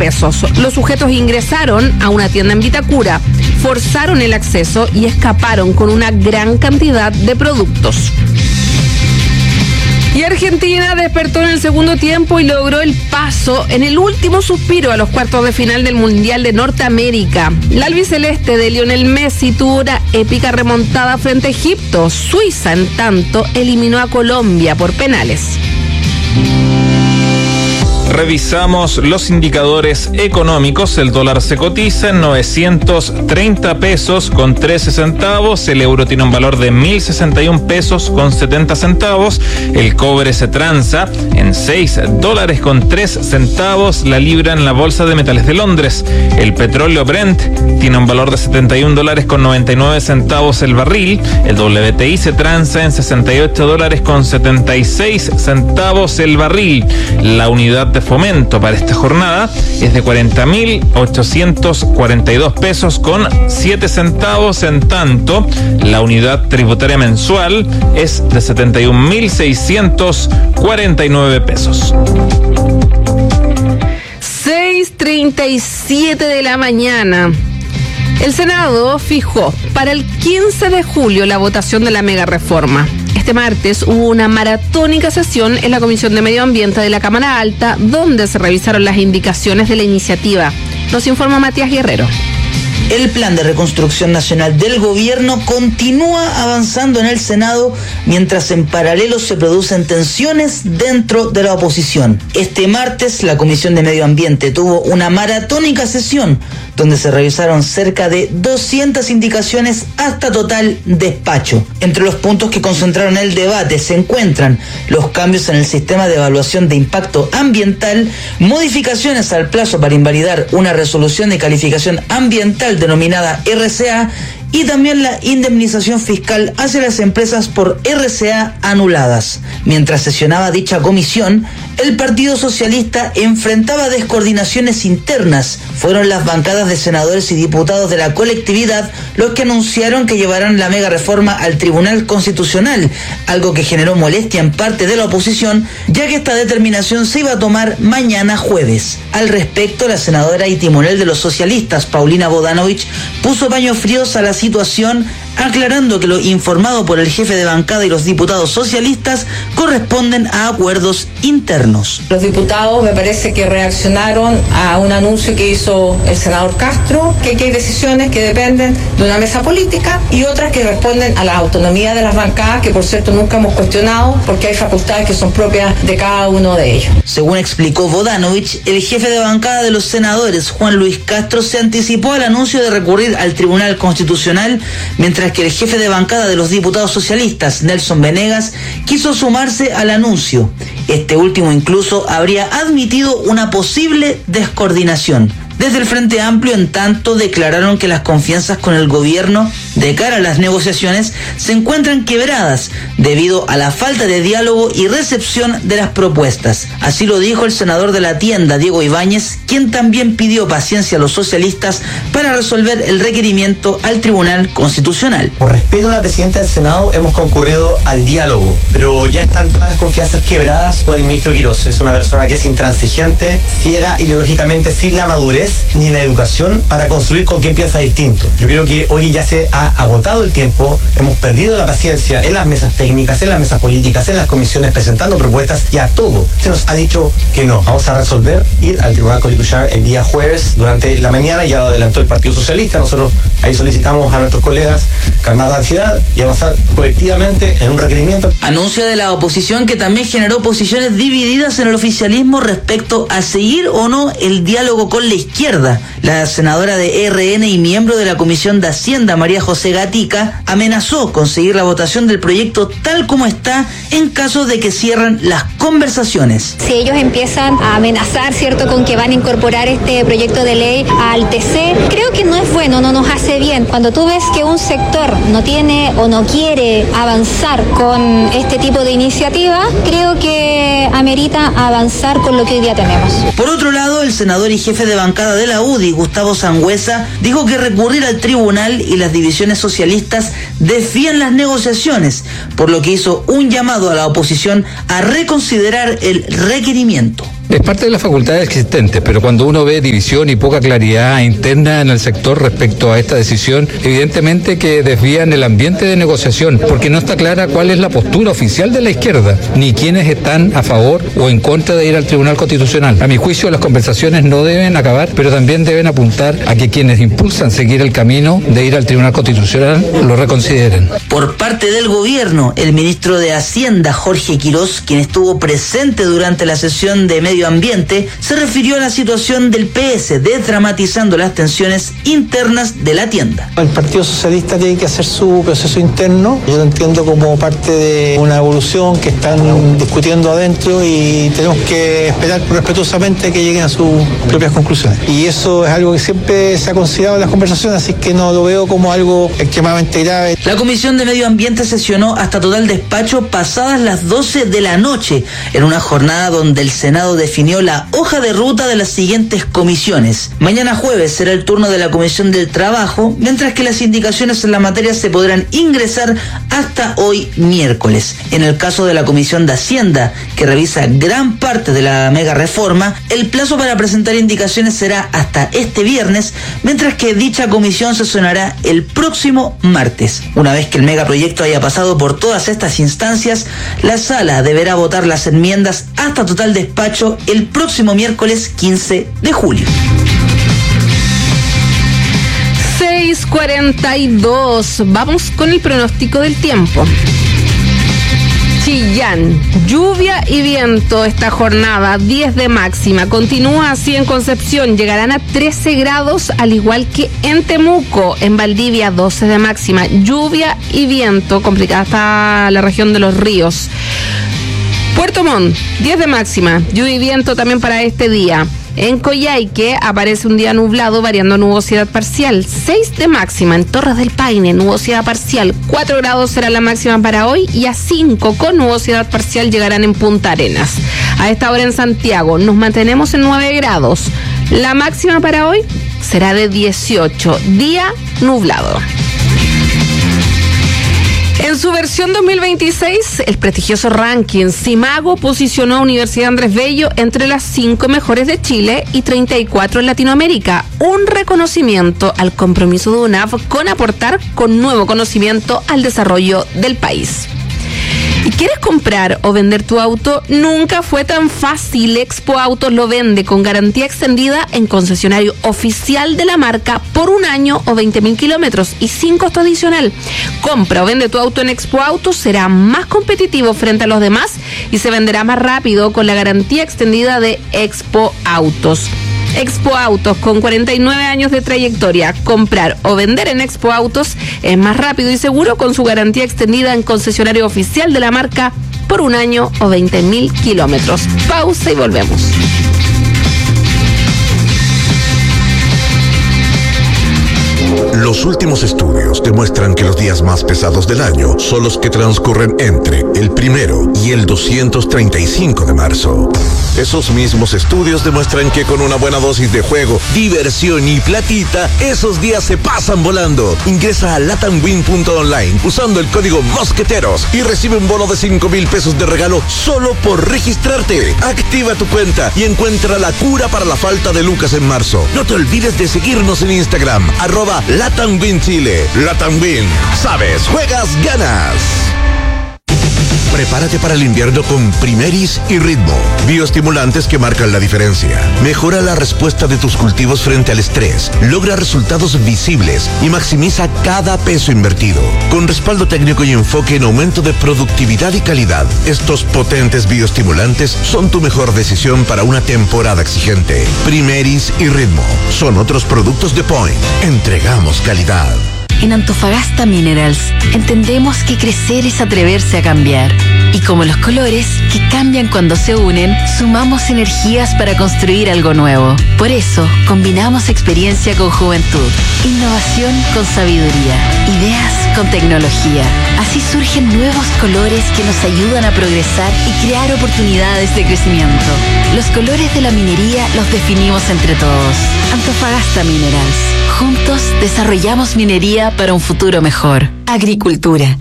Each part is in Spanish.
pesos. Los sujetos ingresaron a una tienda en Vitacura, forzaron el acceso y escaparon con una gran cantidad de productos. Y Argentina despertó en el segundo tiempo y logró el paso en el último suspiro a los cuartos de final del Mundial de Norteamérica. La albiceleste de Lionel Messi tuvo una épica remontada frente a Egipto. Suiza, en tanto, eliminó a Colombia por penales. Revisamos los indicadores económicos. El dólar se cotiza en 930 pesos con 13 centavos. El euro tiene un valor de 1.061 pesos con 70 centavos. El cobre se transa en 6 dólares con 3 centavos. La libra en la bolsa de metales de Londres. El petróleo Brent tiene un valor de 71 dólares con 99 centavos el barril. El WTI se transa en 68 dólares con 76 centavos el barril. La unidad de fomento para esta jornada es de 40.842 pesos con 7 centavos, en tanto la unidad tributaria mensual es de 71.649 pesos. 6:37 de la mañana. El Senado fijó para el 15 de julio la votación de la mega reforma. Este martes hubo una maratónica sesión en la Comisión de Medio Ambiente de la Cámara Alta, donde se revisaron las indicaciones de la iniciativa. Nos informa Matías Guerrero. El plan de reconstrucción nacional del gobierno continúa avanzando en el Senado, mientras en paralelo se producen tensiones dentro de la oposición. Este martes, la Comisión de Medio Ambiente tuvo una maratónica sesión donde se revisaron cerca de 200 indicaciones hasta total despacho. Entre los puntos que concentraron el debate se encuentran los cambios en el sistema de evaluación de impacto ambiental, modificaciones al plazo para invalidar una resolución de calificación ambiental denominada RCA, y también la indemnización fiscal hacia las empresas por RCA anuladas. Mientras sesionaba dicha comisión, el Partido Socialista enfrentaba descoordinaciones internas. Fueron las bancadas de senadores y diputados de la colectividad los que anunciaron que llevarán la mega reforma al Tribunal Constitucional, algo que generó molestia en parte de la oposición, ya que esta determinación se iba a tomar mañana jueves. Al respecto, la senadora y timonel de los socialistas, Paulina Bodanovich, puso paños fríos a la situación, aclarando que lo informado por el jefe de bancada y los diputados socialistas corresponden a acuerdos internos. Los diputados me parece que reaccionaron a un anuncio que hizo el senador Castro, que hay decisiones que dependen de una mesa política y otras que responden a la autonomía de las bancadas, que por cierto nunca hemos cuestionado, porque hay facultades que son propias de cada uno de ellos. Según explicó Bodanovich, el jefe de bancada de los senadores, Juan Luis Castro, se anticipó al anuncio de recurrir al Tribunal Constitucional, mientras que el jefe de bancada de los diputados socialistas, Nelson Venegas, quiso sumarse al anuncio. Este último incluso habría admitido una posible descoordinación. Desde el Frente Amplio, en tanto, declararon que las confianzas con el gobierno de cara a las negociaciones se encuentran quebradas debido a la falta de diálogo y recepción de las propuestas. Así lo dijo el senador de la tienda, Diego Ibáñez, quien también pidió paciencia a los socialistas para resolver el requerimiento al Tribunal Constitucional. Por respeto a la presidenta del Senado, hemos concurrido al diálogo, pero ya están todas las confianzas quebradas por el ministro Quirós. Es una persona que es intransigente, ciega ideológicamente, sin la madurez ni la educación para construir con quien piensa distinto. Yo creo que hoy ya se ha agotado el tiempo, hemos perdido la paciencia en las mesas técnicas, en las mesas políticas, en las comisiones, presentando propuestas, y a todo se nos ha dicho que no. Vamos a resolver, ir al Tribunal Constitucional el día jueves durante la mañana, ya lo adelantó el Partido Socialista. Nosotros ahí solicitamos a nuestros colegas calmar la ansiedad y avanzar colectivamente en un requerimiento. Anuncio de la oposición que también generó posiciones divididas en el oficialismo respecto a seguir o no el diálogo con la izquierda. La senadora de RN y miembro de la Comisión de Hacienda, María José Gatica, amenazó con seguir la votación del proyecto tal como está en caso de que cierren las conversaciones. Si ellos empiezan a amenazar, ¿cierto?, con que van a incorporar este proyecto de ley al TC, creo que no es bueno, no nos hace bien. Cuando tú ves que un sector no tiene o no quiere avanzar con este tipo de iniciativa, creo que amerita avanzar con lo que hoy día tenemos. Por otro lado, el senador y jefe de bancada de la UDI, Gustavo Sangüesa, dijo que recurrir al tribunal y las divisiones socialistas desvían las negociaciones, por lo que hizo un llamado a la oposición a reconsiderar el requerimiento. Es parte de las facultades existentes, pero cuando uno ve división y poca claridad interna en el sector respecto a esta decisión, evidentemente que desvían el ambiente de negociación, porque no está clara cuál es la postura oficial de la izquierda, ni quiénes están a favor o en contra de ir al Tribunal Constitucional. A mi juicio, las conversaciones no deben acabar, pero también deben apuntar a que quienes impulsan seguir el camino de ir al Tribunal Constitucional lo reconsideren. Por parte del gobierno, el ministro de Hacienda, Jorge Quirós, quien estuvo presente durante la sesión de Medio Ambiente, se refirió a la situación del PS, desdramatizando las tensiones internas de la tienda. El Partido Socialista tiene que hacer su proceso interno. Yo lo entiendo como parte de una evolución que están discutiendo adentro y tenemos que esperar respetuosamente que lleguen a sus propias conclusiones. Y eso es algo que siempre se ha considerado en las conversaciones, así que no lo veo como algo extremadamente grave. La Comisión de Medio Ambiente sesionó hasta total despacho pasadas las 12 de la noche, en una jornada donde el Senado definió la hoja de ruta de las siguientes comisiones. Mañana jueves será el turno de la Comisión del Trabajo, mientras que las indicaciones en la materia se podrán ingresar hasta hoy miércoles. En el caso de la Comisión de Hacienda, que revisa gran parte de la mega reforma, el plazo para presentar indicaciones será hasta este viernes, mientras que dicha comisión sesionará el próximo martes. Una vez que el megaproyecto haya pasado por todas estas instancias, la sala deberá votar las enmiendas hasta total despacho el próximo miércoles 15 de julio. 6:42. Vamos con el pronóstico del tiempo. Chillán, lluvia y viento esta jornada, 10 de máxima. Continúa así en Concepción, llegarán a 13 grados, al igual que en Temuco. En Valdivia, 12 de máxima. Lluvia y viento, complicada está la región de los ríos. Puerto Montt, 10 de máxima. Lluvia y viento también para este día. En Coyhaique aparece un día nublado, variando nubosidad parcial, 6 de máxima. En Torres del Paine, nubosidad parcial, 4 grados será la máxima para hoy y a 5 con nubosidad parcial llegarán en Punta Arenas. A esta hora en Santiago nos mantenemos en 9 grados. La máxima para hoy será de 18, día nublado. En su versión 2026, el prestigioso ranking Simago posicionó a Universidad Andrés Bello entre las 5 mejores de Chile y 34 en Latinoamérica. Un reconocimiento al compromiso de UNAV con aportar con nuevo conocimiento al desarrollo del país. ¿Y quieres comprar o vender tu auto? Nunca fue tan fácil. Expo Autos lo vende con garantía extendida en concesionario oficial de la marca por 1 año o 20.000 kilómetros y sin costo adicional. Compra o vende tu auto en Expo Autos, será más competitivo frente a los demás y se venderá más rápido con la garantía extendida de Expo Autos. Expo Autos, con 49 años de trayectoria. Comprar o vender en Expo Autos es más rápido y seguro con su garantía extendida en concesionario oficial de la marca por 1 año o 20.000 kilómetros. Pausa y volvemos. Los últimos estudios demuestran que los días más pesados del año son los que transcurren entre el 1 y el 235 de marzo. Esos mismos estudios demuestran que con una buena dosis de juego, diversión y platita, esos días se pasan volando. Ingresa a latamwin.online usando el código Mosqueteros y recibe un bono de 5,000 pesos de regalo solo por registrarte. Activa tu cuenta y encuentra la cura para la falta de lucas en marzo. No te olvides de seguirnos en Instagram, @LatamWin Chile. LatamWin. Sabes, juegas, ganas. Prepárate para el invierno con Primeris y Ritmo, bioestimulantes que marcan la diferencia. Mejora la respuesta de tus cultivos frente al estrés, logra resultados visibles y maximiza cada peso invertido. Con respaldo técnico y enfoque en aumento de productividad y calidad, estos potentes bioestimulantes son tu mejor decisión para una temporada exigente. Primeris y Ritmo son otros productos de Point. Entregamos calidad. En Antofagasta Minerals entendemos que crecer es atreverse a cambiar. Y como los colores, que cambian cuando se unen, sumamos energías para construir algo nuevo. Por eso, combinamos experiencia con juventud, innovación con sabiduría, ideas con tecnología. Así surgen nuevos colores que nos ayudan a progresar y crear oportunidades de crecimiento. Los colores de la minería los definimos entre todos. Antofagasta Minerals. Juntos desarrollamos minería para un futuro mejor. Agricultura,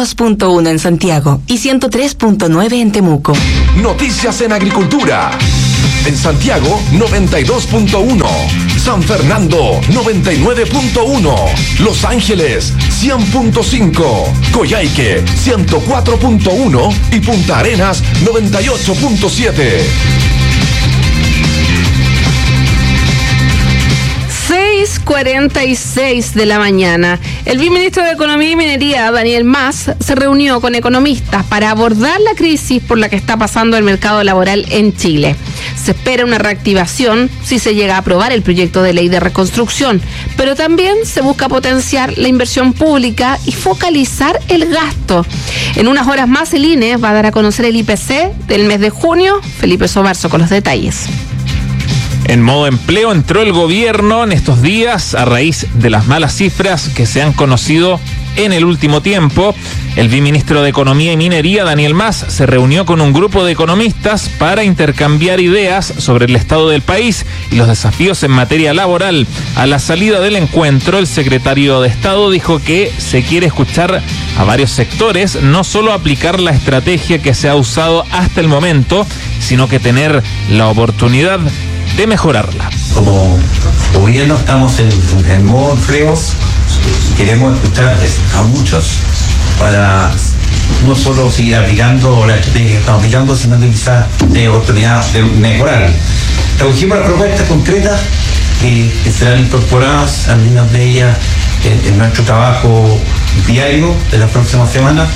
92.1 en Santiago y 103.9 en Temuco. Noticias en Agricultura. En Santiago, 92.1. San Fernando, 99.1. Los Ángeles, 100.5. Coyhaique, 104.1. Y Punta Arenas, 98.7. 6:46 de la mañana. El viceministro de Economía y Minería, Daniel Mas, se reunió con economistas para abordar la crisis por la que está pasando el mercado laboral en Chile. Se espera una reactivación si se llega a aprobar el proyecto de ley de reconstrucción, pero también se busca potenciar la inversión pública y focalizar el gasto. En unas horas más, el INE va a dar a conocer el IPC del mes de junio. Felipe Sobarzo con los detalles. En modo empleo entró el gobierno en estos días a raíz de las malas cifras que se han conocido en el último tiempo. El viceministro de Economía y Minería, Daniel Mas, se reunió con un grupo de economistas para intercambiar ideas sobre el estado del país y los desafíos en materia laboral. A la salida del encuentro, el secretario de Estado dijo que se quiere escuchar a varios sectores, no solo aplicar la estrategia que se ha usado hasta el momento, sino que tener la oportunidad de mejorarla. Como gobierno estamos en modo empleo, queremos escuchar a muchos para no solo seguir aplicando la estrategia que estamos aplicando, sino que quizás de oportunidad de mejorar. Trajimos las propuestas concretas que serán incorporadas, algunas de ellas en nuestro trabajo diario de las próximas semanas.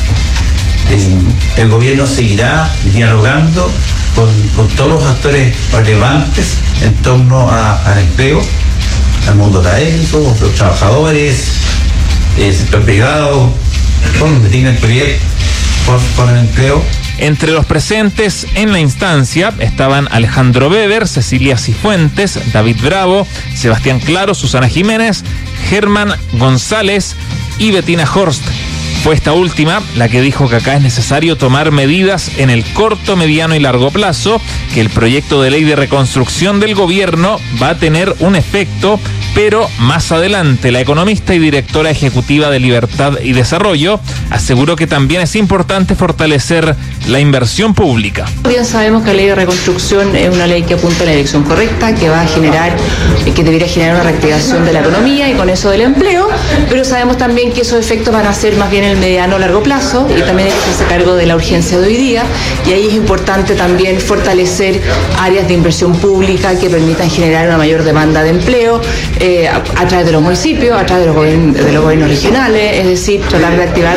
El gobierno seguirá dialogando con todos los actores relevantes en torno al empleo, al mundo académico, los trabajadores, el sector privado, con los que tienen proyectos por el empleo. Entre los presentes en la instancia estaban Alejandro Weber, Cecilia Cifuentes, David Bravo, Sebastián Claro, Susana Jiménez, Germán González y Bettina Horst. Fue esta última la que dijo que acá es necesario tomar medidas en el corto, mediano y largo plazo, que el proyecto de ley de reconstrucción del gobierno va a tener un efecto, pero más adelante. La economista y directora ejecutiva de Libertad y Desarrollo aseguró que también es importante fortalecer la inversión pública. Ya sabemos que la ley de reconstrucción es una ley que apunta a la dirección correcta, que va a generar, que debería generar una reactivación de la economía y con eso del empleo, pero sabemos también que esos efectos van a ser más bien en el mediano o largo plazo y también hay que hacerse cargo de la urgencia de hoy día, y ahí es importante también fortalecer áreas de inversión pública que permitan generar una mayor demanda de empleo a través de los municipios, a través de los gobiernos regionales, es decir, tratar de activar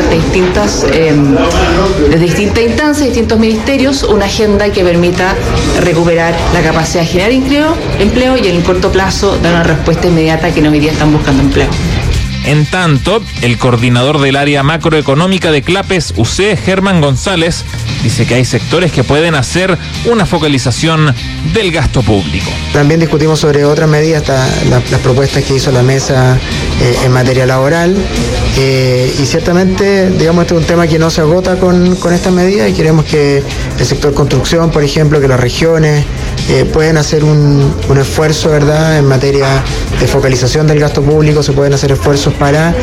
de distintas instancias, distintos ministerios, una agenda que permita recuperar la capacidad de generar empleo y en el corto plazo dar una respuesta inmediata a quienes hoy día están buscando empleo. En tanto, el coordinador del área macroeconómica de CLAPES UC, Germán González, dice que hay sectores que pueden hacer una focalización del gasto público. También discutimos sobre otras medidas, las propuestas que hizo la mesa en materia laboral, y ciertamente, digamos, este es un tema que no se agota con estas medidas, y queremos que el sector construcción, por ejemplo, que las regiones pueden hacer un esfuerzo, ¿verdad?, en materia de focalización del gasto público. Se pueden hacer esfuerzos para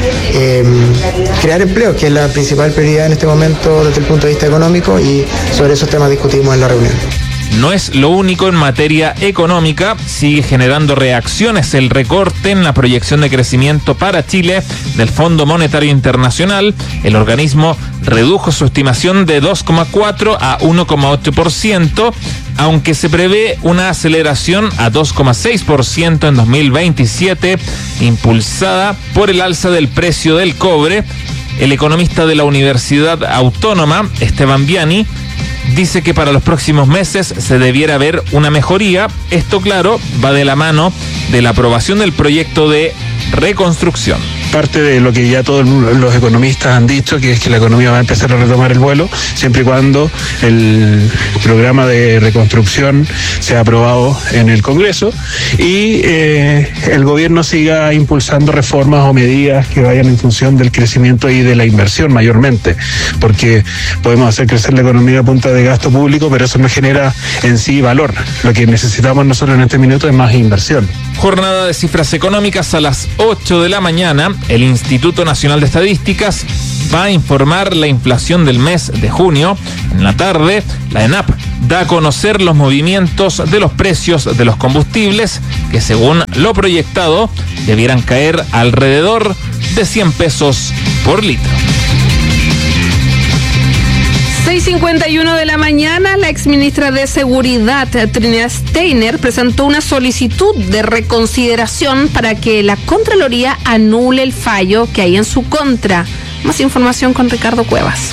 crear empleo, que es la principal prioridad en este momento desde el punto de vista económico, y sobre esos temas discutimos en la reunión. No es lo único en materia económica, sigue generando reacciones el recorte en la proyección de crecimiento para Chile del Fondo Monetario Internacional. El organismo redujo su estimación de 2,4 a 1,8%, aunque se prevé una aceleración a 2,6% en 2027, impulsada por el alza del precio del cobre. El economista de la Universidad Autónoma, Esteban Viani, dice que para los próximos meses se debiera ver una mejoría. Esto, claro, va de la mano de la aprobación del proyecto de reconstrucción. Parte de lo que ya todos los economistas han dicho, que es que la economía va a empezar a retomar el vuelo, siempre y cuando el programa de reconstrucción sea aprobado en el Congreso y el gobierno siga impulsando reformas o medidas que vayan en función del crecimiento y de la inversión mayormente, porque podemos hacer crecer la economía a punta de gasto público, pero eso no genera en sí valor. Lo que necesitamos nosotros en este minuto es más inversión. Jornada de cifras económicas a las 8 de la mañana. El Instituto Nacional de Estadísticas va a informar la inflación del mes de junio. En la tarde, la ENAP da a conocer los movimientos de los precios de los combustibles que, según lo proyectado, debieran caer alrededor de 100 pesos por litro. 6:51 de la mañana, la exministra de Seguridad, Trinidad Steiner, presentó una solicitud de reconsideración para que la Contraloría anule el fallo que hay en su contra. Más información con Ricardo Cuevas.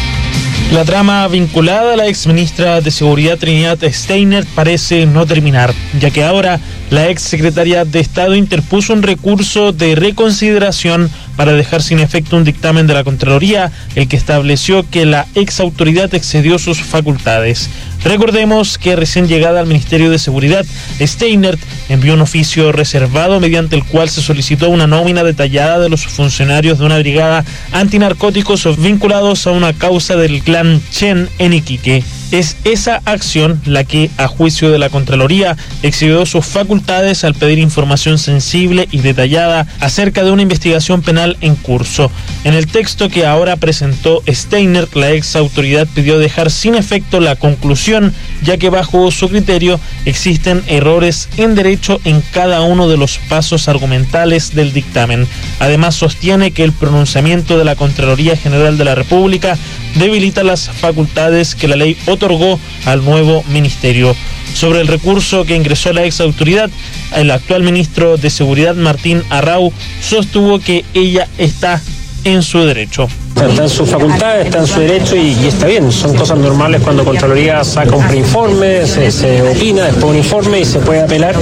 La trama vinculada a la exministra de Seguridad Trinidad Steiner parece no terminar, ya que ahora la exsecretaria de Estado interpuso un recurso de reconsideración para dejar sin efecto un dictamen de la Contraloría, el que estableció que la exautoridad excedió sus facultades. Recordemos que recién llegada al Ministerio de Seguridad, Steiner envió un oficio reservado mediante el cual se solicitó una nómina detallada de los funcionarios de una brigada antinarcóticos vinculados a una causa del clan Chen en Iquique. Es esa acción la que, a juicio de la Contraloría, excedió sus facultades al pedir información sensible y detallada acerca de una investigación penal en curso. En el texto que ahora presentó Steiner, la ex autoridad pidió dejar sin efecto la conclusión, ya que bajo su criterio existen errores en derecho en cada uno de los pasos argumentales del dictamen. Además, sostiene que el pronunciamiento de la Contraloría General de la República debilita las facultades que la ley otorgó al nuevo ministerio. Sobre el recurso que ingresó la ex autoridad, el actual ministro de Seguridad, Martín Arrau, sostuvo que ella está en su derecho. Está en su facultad, está en su derecho y está bien. Son cosas normales cuando Contraloría saca un preinforme, se opina, después un informe y se puede apelar,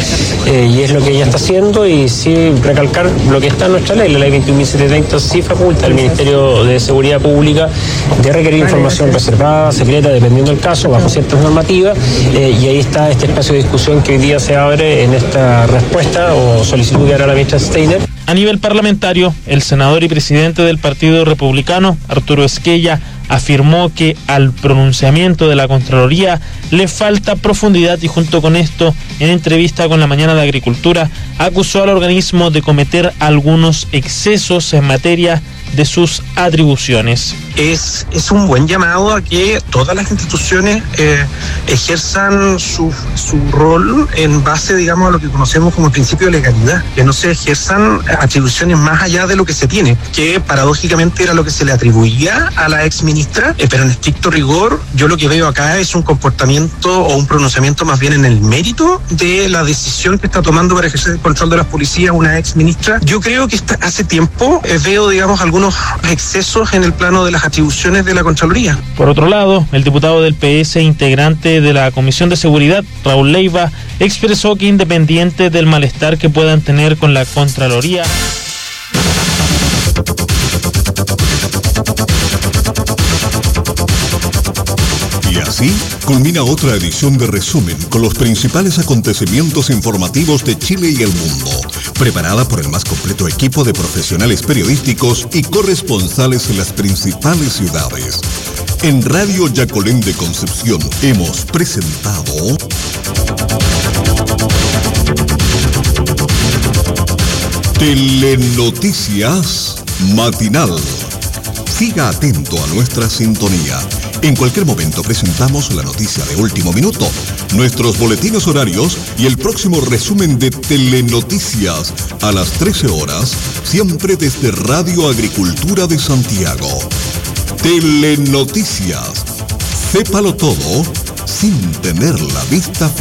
y es lo que ella está haciendo. Y sí recalcar lo que está en nuestra ley, la ley 21.730 sí faculta al Ministerio de Seguridad Pública de requerir información reservada, secreta, dependiendo del caso, bajo ciertas normativas, y ahí está este espacio de discusión que hoy día se abre en esta respuesta o solicitud que hará la ministra Steiner. A nivel parlamentario, el senador y presidente del Partido Republicano, Arturo Esquella, afirmó que al pronunciamiento de la Contraloría le falta profundidad y junto con esto, en entrevista con La Mañana de Agricultura, acusó al organismo de cometer algunos excesos en materia de sus atribuciones. Es un buen llamado a que todas las instituciones ejerzan su rol en base, digamos, a lo que conocemos como el principio de legalidad, que no se ejerzan atribuciones más allá de lo que se tiene, que paradójicamente era lo que se le atribuía a la ex ministra, pero en estricto rigor yo lo que veo acá es un comportamiento o un pronunciamiento más bien en el mérito de la decisión que está tomando para ejercer el control de las policías una ex ministra. Yo creo que hace tiempo veo, digamos, algunos excesos en el plano de las atribuciones de la Contraloría. Por otro lado, el diputado del PS, integrante de la Comisión de Seguridad, Raúl Leiva, expresó que independiente del malestar que puedan tener con la Contraloría, y así culmina otra edición de Resumen con los principales acontecimientos informativos de Chile y el mundo, preparada por el más completo equipo de profesionales periodísticos y corresponsales en las principales ciudades. En Radio Yacolén de Concepción hemos presentado Telenoticias Matinal. Siga atento a nuestra sintonía. En cualquier momento presentamos la noticia de último minuto, nuestros boletines horarios y el próximo resumen de Telenoticias a las 13 horas, siempre desde Radio Agricultura de Santiago. Telenoticias. Sépalo todo sin tener la vista fija.